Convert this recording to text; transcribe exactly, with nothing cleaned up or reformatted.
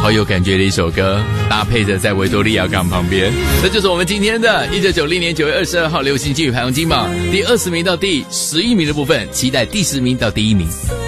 好有感觉的一首歌，搭配着在维多利亚港旁边。这就是我们今天的一九九零年九月二十二号流行金曲排行金榜第二十名到第十一名的部分，期待第十名到第一名。